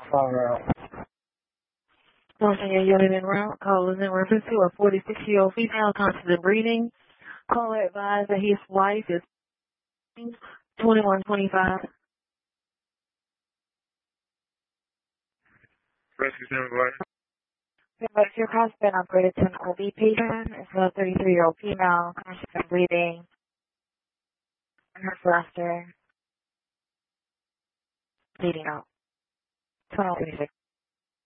Far Closing your unit en route. Call is in reference to a 46-year-old female conscious and breathing. Caller advised that his wife is 2125. Rescue 7 Glen. But if your call has been upgraded to an OB patient, it's a 33-year-old female, conscious and breathing, and her fluster bleeding out. 1226.